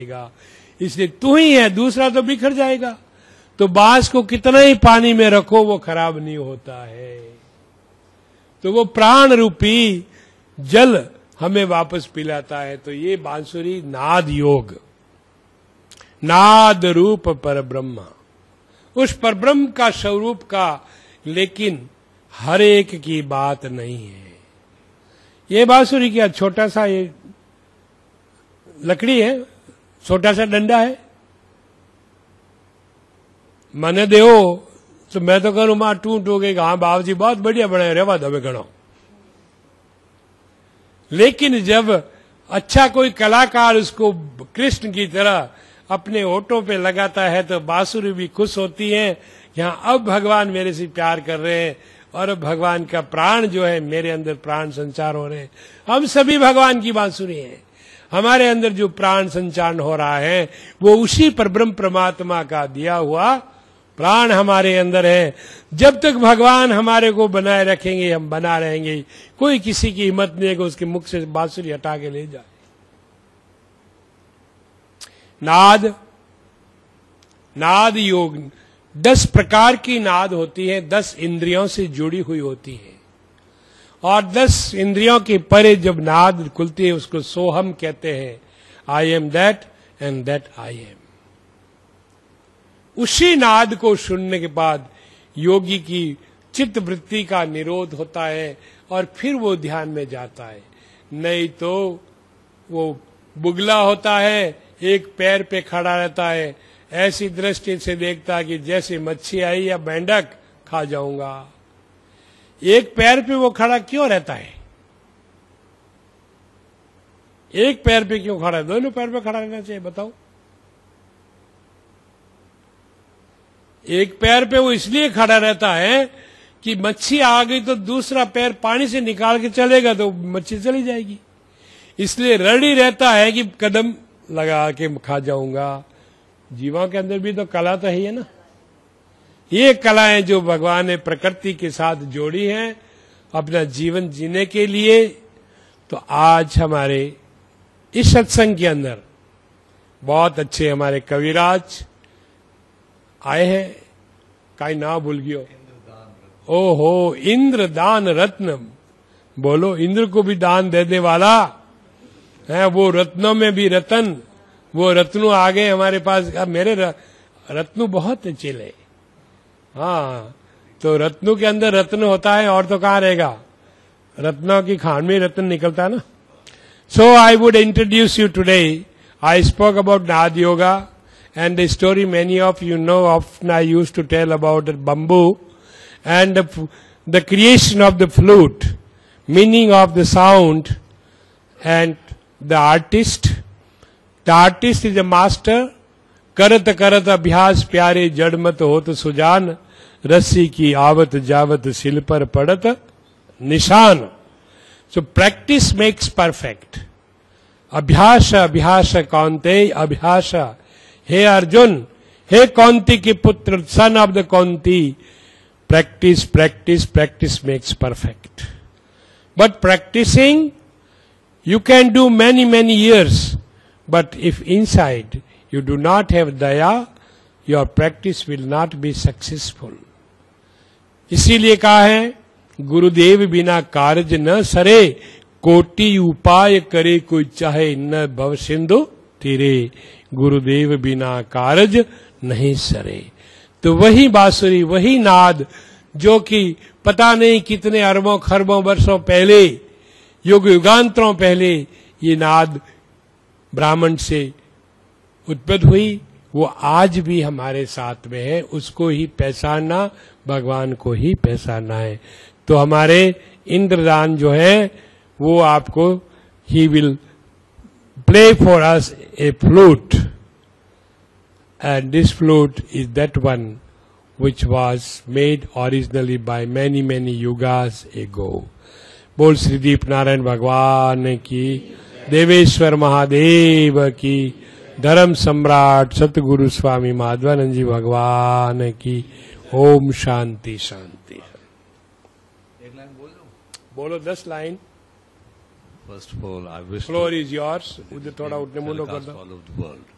इसलिए तू ही है, दूसरा तो बिखर जाएगा। तो बांस को कितना ही पानी में रखो वो खराब नहीं होता है। तो वो प्राण रूपी जल हमें वापस पिलाता है। तो ये बांसुरी नाद योग, नाद रूप पर ब्रह्मा, उस परब्रह्म का स्वरूप का, लेकिन हर एक की बात नहीं है। ये बांसुरी क्या छोटा सा ये लकड़ी है, छोटा सा डंडा है, मने देओ तो मैं तो करूं मां टू टू के हाँ बाबू जी बहुत बढ़िया बने रेवा दबे गणो। लेकिन जब अच्छा कोई कलाकार उसको कृष्ण की तरह अपने होठों पे लगाता है तो बांसुरी भी खुश होती है, यहां अब भगवान मेरे से प्यार कर रहे हैं और अब भगवान का प्राण जो है मेरे अंदर प्राण संचार हो रहे हैं। हम सभी भगवान की बांसुरी हैं। हमारे अंदर जो प्राण संचार हो रहा है वो उसी पर ब्रह्म परमात्मा का दिया हुआ प्राण हमारे अंदर है। जब तक भगवान हमारे को बनाए रखेंगे हम बना रहेंगे। कोई किसी की हिम्मत नहीं है कि उसके मुख से बांसुरी हटा के ले जाए। नाद, नाद योग 10 प्रकार की नाद होती है, 10 इंद्रियों से जुड़ी हुई होती है। और 10 इंद्रियों के परे जब नाद खुलती है उसको सोहम कहते हैं। I am that and that I am. उसी नाद को सुनने के बाद योगी की चित्त वृत्ति का निरोध होता है और फिर वो ध्यान में जाता है। नहीं तो वो बुगला होता है, एक पैर पे खड़ा रहता है, ऐसी दृष्टि से देखता है कि जैसे मच्छी आई या मेंढक खा जाऊंगा। एक पैर पे वो खड़ा क्यों रहता है? एक पैर पे क्यों खड़ा है? दोनों पैर पे खड़ा रहना चाहिए, बताओ। एक पैर पे वो इसलिए खड़ा रहता है कि मच्छी आ गई तो दूसरा पैर पानी से निकाल के चलेगा तो मच्छी चली जाएगी। इसलिए रेडी रहता है कि कदम लगा के खा जाऊंगा। जीवों के अंदर भी तो कला तो है ना। ये कलाएं जो भगवान ने प्रकृति के साथ जोड़ी हैं अपना जीवन जीने के लिए। तो आज हमारे इस सत्संग के अंदर बहुत अच्छे हमारे कविराज आए हैं। काई ना भूल गयो, ओहो इंद्रदान रत्न। बोलो, इंद्र को भी दान देने वाला है, वो रत्नों में भी रतन। वो रत्नों आ गए हमारे पास। अब मेरे रत्नों बहुत चिले। हाँ, तो रत्नों के अंदर रत्न होता है और तो कहाँ रहेगा? रत्नों की खान में रत्न निकलता है ना। सो I would introduce you today. I spoke about नाद yoga and the story many of you know. Often I used to tell about the bamboo and the creation of the flute, meaning of the sound, and the artist. The artist is a master. करत करत अभ्यास प्यारे जड़ मत होत सुजान, रस्सी की आवत जावत सिल पर पड़त निशान. So practice makes perfect. अभ्यास अभ्यास कौन्तेय अभ्यास. हे अर्जुन, हे कौंती के पुत्र, son of the कौंती, practice, practice, practice makes perfect. But practicing, you can do many, many years. But if inside you do not have daya, your practice will not be successful. इसीलिए कहा है, गुरुदेव बिना कार्य न सरे, कोटि उपाय करे कोई चाहे न भव सिंधु तीरे. गुरुदेव बिना कारज नहीं सरे. तो वही बांसुरी, वही नाद जो कि पता नहीं कितने अरबों खरबों वर्षों पहले, युग युगांतरों पहले ये नाद ब्राह्मण से उत्पन्न हुई, वो आज भी हमारे साथ में है. उसको ही पहचानना, भगवान को ही पहचानना है. तो हमारे इंद्रदान जो है वो आपको he will play for us a flute, and this flute is that one which was made originally by many many yugas ago. बोल श्री दीप नारायण भगवान की, देवेश्वर महादेव की, धर्म सम्राट सतगुरु स्वामी माधवानंद जी भगवान की. ओम शांति शांति. एक लाइन बोल दो. बोलो 10 line. First of all, I wish floor is yours. थोड़ा उठने मुंडो कर दो. all of the world.